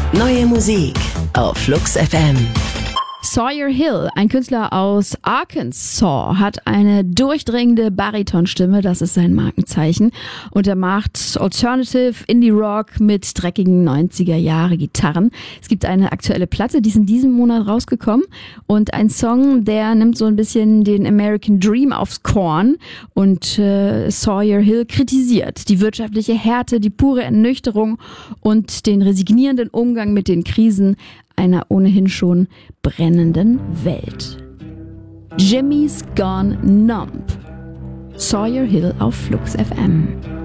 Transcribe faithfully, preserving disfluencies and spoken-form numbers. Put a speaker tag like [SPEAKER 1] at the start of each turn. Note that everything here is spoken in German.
[SPEAKER 1] Neue Musik auf Flux F M.
[SPEAKER 2] Sawyer Hill, ein Künstler aus Arkansas, hat eine durchdringende Baritonstimme, das ist sein Markenzeichen. Und er macht Alternative Indie Rock mit dreckigen neunziger Jahre Gitarren. Es gibt eine aktuelle Platte, die ist in diesem Monat rausgekommen. Und ein Song, der nimmt so ein bisschen den American Dream aufs Korn. Und äh, Sawyer Hill kritisiert die wirtschaftliche Härte, die pure Ernüchterung und den resignierenden Umgang mit den Krisen einer ohnehin schon brennenden Welt. Jimmy's Gone Numb. Sawyer Hill auf Flux F M.